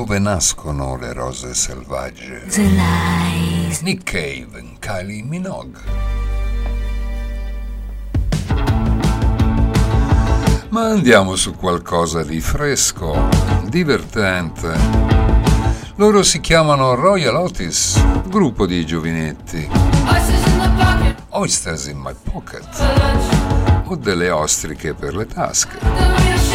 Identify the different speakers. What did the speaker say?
Speaker 1: Dove nascono le rose selvagge? Nick Cave e Kylie Minogue. Ma andiamo su qualcosa di fresco, divertente. Loro si chiamano Royal Otis, gruppo di giovinetti. Oysters in my pocket. O delle ostriche per le tasche.